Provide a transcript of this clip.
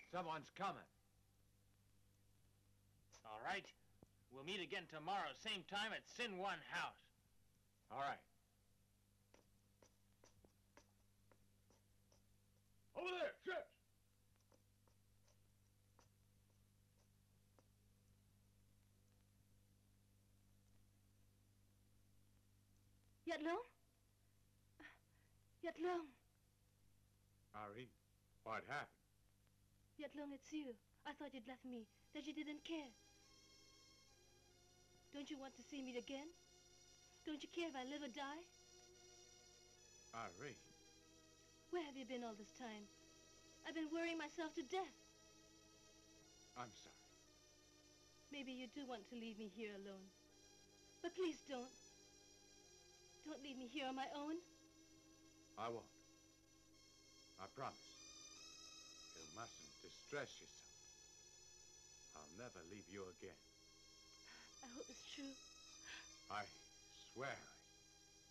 Someone's coming. All right. We'll meet again tomorrow, same time at Sin One House. All right. Over there, ships! Yatlong? Yatlong. Irene, what happened? Yatlong, it's you. I thought you'd left me, that you didn't care. Don't you want to see me again? Don't you care if I live or die? Irene. Where have you been all this time? I've been worrying myself to death. I'm sorry. Maybe you do want to leave me here alone. But please don't. Don't leave me here on my own. I won't. I promise. You mustn't distress yourself. I'll never leave you again. I hope it's true.